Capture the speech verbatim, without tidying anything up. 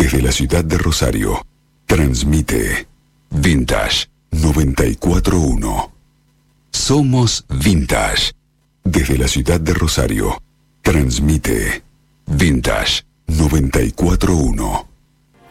Desde la ciudad de Rosario, transmite Vintage noventa y cuatro punto uno. Somos Vintage. Desde la ciudad de Rosario, transmite Vintage noventa y cuatro punto uno.